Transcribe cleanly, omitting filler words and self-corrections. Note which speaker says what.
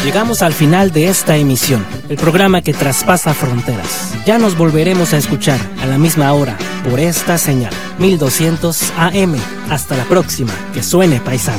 Speaker 1: Llegamos al final de esta emisión, el programa que traspasa fronteras. Ya nos volveremos a escuchar a la misma hora por esta señal, 1200 AM. Hasta la próxima, que suene paisano.